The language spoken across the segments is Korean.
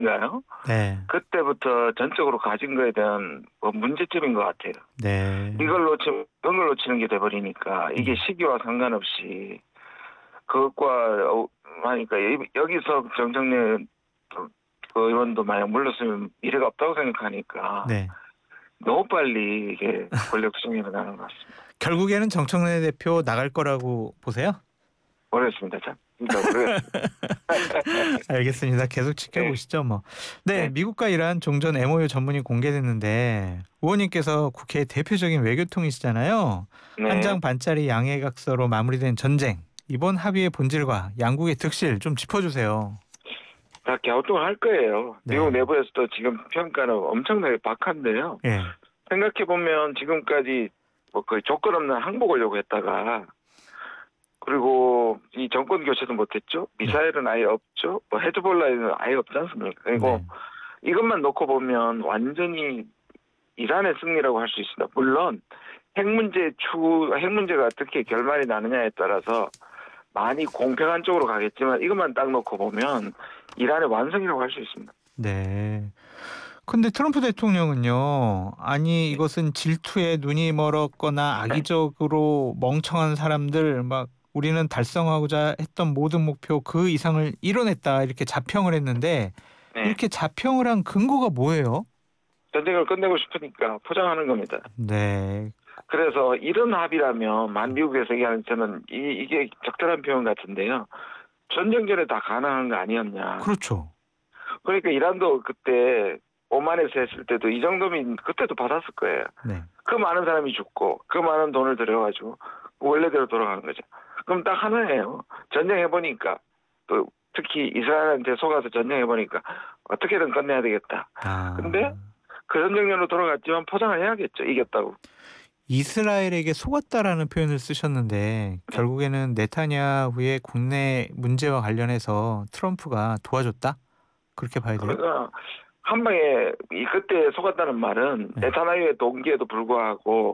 인가요? 네. 그때부터 전적으로 가진 거에 대한 뭐 문제점인 것 같아요. 네. 이걸 놓치면 그런 걸 놓치는 게 돼버리니까 이게 네. 시기와 상관없이 그것과 하니까 여기서 정청래 그 의원도 만약 물렀으면 미래가 없다고 생각하니까 네. 너무 빨리 이게 권력 수행이 나는 것 같습니다. 결국에는 정청래 대표 나갈 거라고 보세요? 모르겠습니다. 참. 진짜 모르겠습니다. 알겠습니다. 계속 네, 지켜보시죠, 뭐. 네, 네, 미국과 이란 종전 MOU 전문이 공개됐는데 의원님께서 국회의 대표적인 외교통이시잖아요. 한 네. 장 반짜리 양해각서로 마무리된 전쟁. 이번 합의의 본질과 양국의 득실 좀 짚어주세요. 다 갸우뚱할 거예요. 미국 네. 내부에서도 지금 평가는 엄청나게 박한데요. 예. 생각해보면 지금까지 뭐 거의 조건 없는 항복하려고 했다가 그리고 이 정권 교체도 못했죠. 네. 미사일은 아예 없죠. 뭐 헤즈볼라에는 아예 없지 않습니까? 그리고 네. 이것만 놓고 보면 완전히 이란의 승리라고 할 수 있습니다. 물론 핵 문제가 어떻게 결말이 나느냐에 따라서 많이 공평한 쪽으로 가겠지만 이것만 딱 놓고 보면 이란의 완성이라고 할 수 있습니다. 네. 근데 트럼프 대통령은요, 아니, 이것은 질투에 눈이 멀었거나 악의적으로 멍청한 사람들, 막, 우리는 달성하고자 했던 모든 목표 그 이상을 이뤄냈다, 이렇게 자평을 했는데, 네. 이렇게 자평을 한 근거가 뭐예요? 전쟁을 끝내고 싶으니까 포장하는 겁니다. 네. 그래서 이런 합의라면 만미국에서 얘기하는 저는 이게 적절한 표현 같은데요. 전쟁 전에 다 가능한 거 아니었냐. 그렇죠. 그러니까 이란도 그때 오만에서 했을 때도 이 정도면 그때도 받았을 거예요. 네. 그 많은 사람이 죽고 그 많은 돈을 들여가지고 원래대로 돌아가는 거죠. 그럼 딱 하나예요. 전쟁해보니까 또 특히 이스라엘한테 속아서 전쟁해보니까 어떻게든 끝내야 되겠다. 근데 아. 그 전쟁으로 돌아갔지만 포장을 해야겠죠. 이겼다고. 이스라엘에게 속았다라는 표현을 쓰셨는데, 네. 결국에는 네타냐후의 국내 문제와 관련해서 트럼프가 도와줬다? 그렇게 봐야 돼요? 그러니까 한 방에 그때 속았다는 말은 네. 네타냐후의 동기에도 불구하고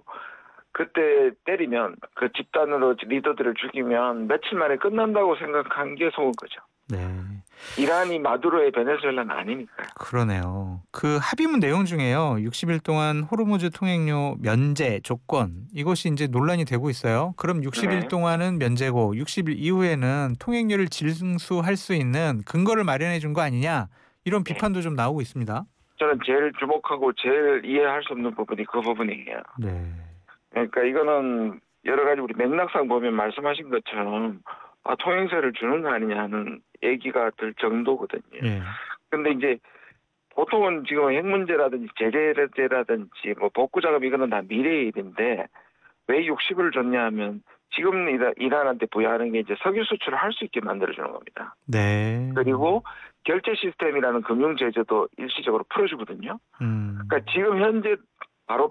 그때 때리면 그 집단으로 리더들을 죽이면 며칠 만에 끝난다고 생각한 게 속은 거죠. 네. 이란이 마두로의 베네수엘라는 아니니까요. 그러네요. 그 합의문 내용 중에요. 60일 동안 호르무즈 통행료 면제 조건 이것이 이제 논란이 되고 있어요. 그럼 60일 네. 동안은 면제고 60일 이후에는 통행료를 징수할 수 있는 근거를 마련해 준 거 아니냐 이런 네. 비판도 좀 나오고 있습니다. 저는 제일 주목하고 제일 이해할 수 없는 부분이 그 부분이에요. 네. 그러니까 이거는 여러 가지 우리 맥락상 보면 말씀하신 것처럼 통행세를 주는 거 아니냐는 얘기가 들 정도거든요. 예. 근데 이제 보통은 지금 핵 문제라든지 제재라든지 뭐 복구 작업 이거는 다 미래의 일인데 왜 60을 줬냐 하면 지금 이란한테 부여하는 게 이제 석유 수출을 할 수 있게 만들어주는 겁니다. 네. 그리고 결제 시스템이라는 금융 제재도 일시적으로 풀어주거든요. 그러니까 지금 현재 바로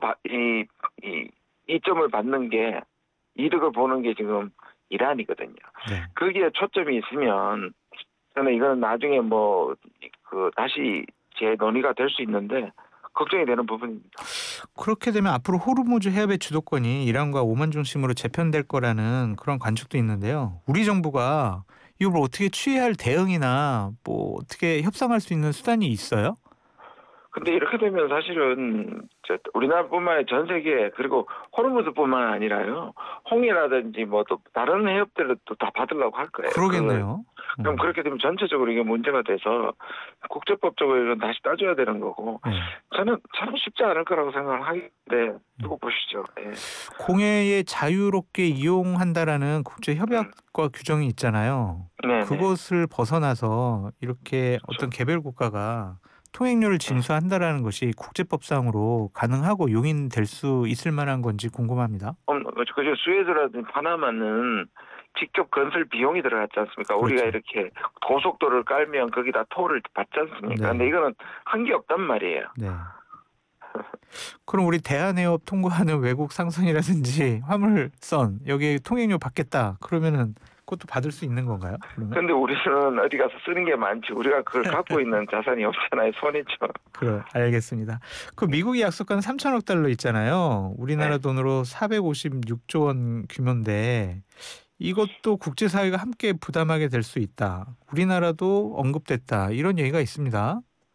이점을 받는 게 이득을 보는 게 지금 이란이거든요. 네. 거기에 초점이 있으면 저는 이거는 나중에 뭐 다시 재논의가 될 수 있는데 걱정이 되는 부분입니다. 그렇게 되면 앞으로 호르무즈 해협의 주도권이 이란과 오만 중심으로 재편될 거라는 그런 관측도 있는데요. 우리 정부가 이걸 어떻게 취해야 할 대응이나 뭐 어떻게 협상할 수 있는 수단이 있어요? 근데 이렇게 되면 사실은 우리나라뿐만 아니라 전 세계 그리고 호르무즈뿐만 아니라요. 홍해라든지 뭐 또 다른 해협들도 다 받으려고 할 거예요. 그러겠네요. 그럼 그렇게 되면 전체적으로 이게 문제가 돼서 국제법적으로 이건 다시 따져야 되는 거고 네. 저는 참 쉽지 않을 거라고 생각을 하는데 두고 보시죠. 예. 공해에 자유롭게 이용한다라는 국제 음. 협약과 규정이 있잖아요. 네네. 그것을 벗어나서 이렇게 어떤 그렇죠. 개별 국가가 통행료를 예. 징수한다라는 것이 국제법상으로 가능하고 용인될 수 있을 만한 건지 궁금합니다. 그죠. 수에즈라든지 파나마는 직접 건설 비용이 들어갔지 않습니까? 우리가 그렇죠. 이렇게 고속도로를 깔면 거기다 톨을 받지 않습니까? 근데 네. 이거는 한 게 없단 말이에요. 네. 그럼 우리 대한해협 통과하는 외국 상선이라든지 화물선 여기에 통행료 받겠다. 그러면은 그것도 받을 수 있는 건가요? 그러면? 근데 우리는 어디 가서 쓰는 게 많지. 우리가 그걸 갖고 있는 자산이 없잖아요. 손이죠. 알겠습니다. 그 네. 미국이 약속한 3천억 달러 있잖아요. 우리나라 네. 돈으로 456조 원 규모인데 이것도 국제사회가 함께 부담하게 될 수 있다. 우리나라도 언급됐다. 이런 얘기가 있습니다.